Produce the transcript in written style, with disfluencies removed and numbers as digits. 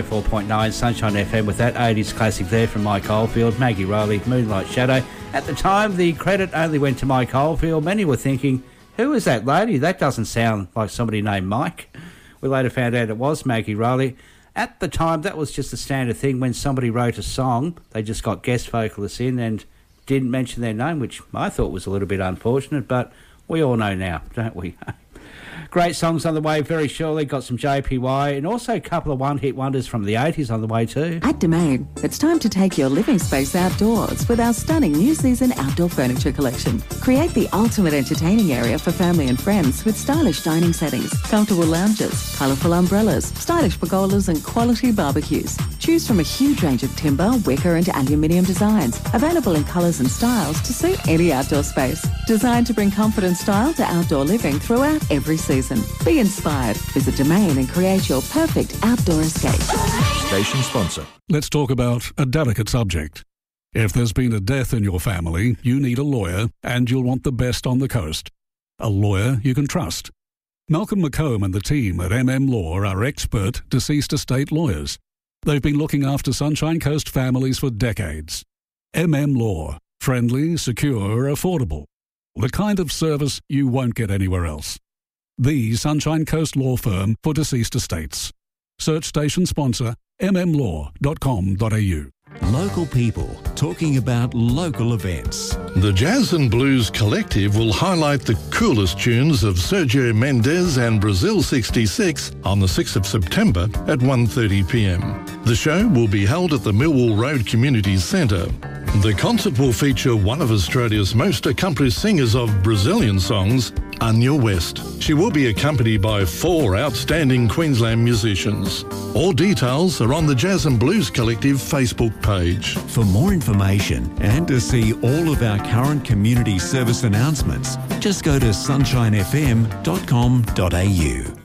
4.9 Sunshine FM with that 80s classic there from Mike Oldfield, Maggie Riley, Moonlight Shadow. At the time, the credit only went to Mike Oldfield. Many were thinking, who is that lady? That doesn't sound like somebody named Mike. We later found out it was Maggie Riley. At the time, that was just a standard thing. When somebody wrote a song, they just got guest vocalists in and didn't mention their name, which I thought was a little bit unfortunate, but we all know now, don't we? Great songs on the way very shortly. Got some JPY and also a couple of one-hit wonders from the 80s on the way too. At Domain, it's time to take your living space outdoors with our stunning new season outdoor furniture collection. Create the ultimate entertaining area for family and friends with stylish dining settings, comfortable lounges, colourful umbrellas, stylish pergolas and quality barbecues. Choose from a huge range of timber, wicker and aluminium designs, available in colours and styles to suit any outdoor space. Designed to bring comfort and style to outdoor living throughout every season. Be inspired. Visit Domain and create your perfect outdoor escape. Station sponsor. Let's talk about a delicate subject. If there's been a death in your family, you need a lawyer and you'll want the best on the coast. A lawyer you can trust. Malcolm McComb and the team at Law are expert deceased estate lawyers. They've been looking after Sunshine Coast families for decades. Law. Friendly, secure, affordable. The kind of service you won't get anywhere else. The Sunshine Coast law firm for deceased estates. Search station sponsor mmlaw.com.au. Local people talking about local events. The Jazz and Blues Collective will highlight the coolest tunes of Sergio Mendes and Brazil 66 on the 6th of September at 1:30pm. The show will be held at the Millwall Road Community Centre. The concert will feature one of Australia's most accomplished singers of Brazilian songs, Anya West. She will be accompanied by 4 outstanding Queensland musicians. All details are on the Jazz and Blues Collective Facebook page. For more information and to see all of our current community service announcements, just go to sunshinefm.com.au.